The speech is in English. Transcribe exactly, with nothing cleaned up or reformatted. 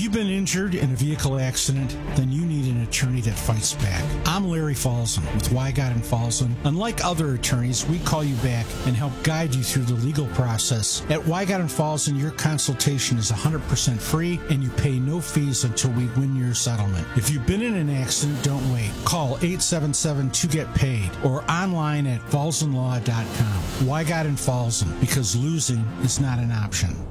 you've been injured in a vehicle accident, then you need an attorney that fights back. I'm Larry Falzon with Wygott and Falzon. Unlike other attorneys, we call you back and help guide you through the legal process. At Wygott and Falzon, your consultation is one hundred percent free and you pay no fees until we win your settlement. If you've been in an accident, don't wait. Call eight seven seven two get paid or online at falzon law dot com. Wygott and Falzon, because losing is not an option.